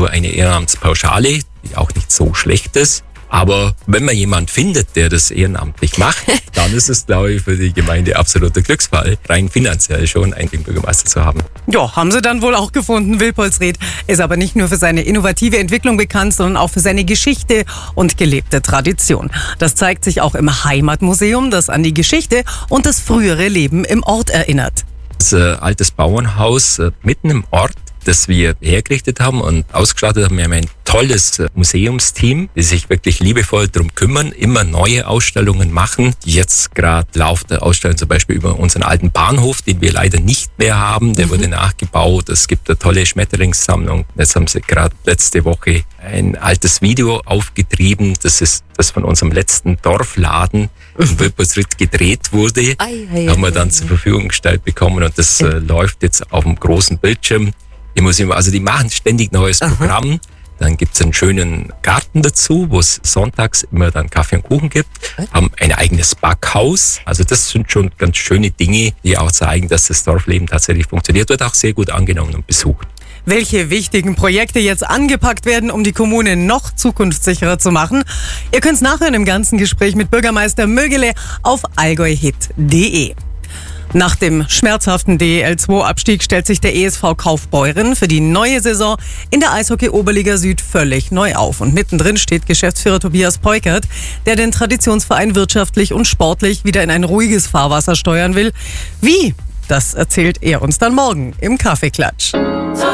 nur eine Ehrenamtspauschale, die auch nicht so schlecht ist. Aber wenn man jemanden findet, der das ehrenamtlich macht, dann ist es, glaube ich, für die Gemeinde absoluter Glücksfall, rein finanziell schon einen Bürgermeister zu haben. Ja, haben sie dann wohl auch gefunden. Wilpolsried ist aber nicht nur für seine innovative Entwicklung bekannt, sondern auch für seine Geschichte und gelebte Tradition. Das zeigt sich auch im Heimatmuseum, das an die Geschichte und das frühere Leben im Ort erinnert. Das altes Bauernhaus mitten im Ort, das wir hergerichtet haben und ausgestattet haben. Wir haben ein tolles Museumsteam, die sich wirklich liebevoll darum kümmern, immer neue Ausstellungen machen. Jetzt gerade läuft eine Ausstellung zum Beispiel über unseren alten Bahnhof, den wir leider nicht mehr haben. Der wurde nachgebaut. Es gibt eine tolle Schmetterlingssammlung. Jetzt haben sie gerade letzte Woche ein altes Video aufgetrieben. Das ist das von unserem letzten Dorfladen in Wilpolsried gedreht wurde. Haben wir dann zur Verfügung gestellt bekommen und das läuft jetzt auf dem großen Bildschirm im Museum. Also die machen ständig neues Programm. Dann gibt's einen schönen Garten dazu, wo es sonntags immer dann Kaffee und Kuchen gibt. Haben ein eigenes Backhaus. Also das sind schon ganz schöne Dinge, die auch zeigen, dass das Dorfleben tatsächlich funktioniert. Wird auch sehr gut angenommen und besucht. Welche wichtigen Projekte jetzt angepackt werden, um die Kommune noch zukunftssicherer zu machen? Ihr könnt's nachhören im ganzen Gespräch mit Bürgermeister Mögele auf allgäuhit.de. Nach dem schmerzhaften DEL2-Abstieg stellt sich der ESV Kaufbeuren für die neue Saison in der Eishockey-Oberliga Süd völlig neu auf. Und mittendrin steht Geschäftsführer Tobias Peukert, der den Traditionsverein wirtschaftlich und sportlich wieder in ein ruhiges Fahrwasser steuern will. Wie? Das erzählt er uns dann morgen im Kaffeeklatsch.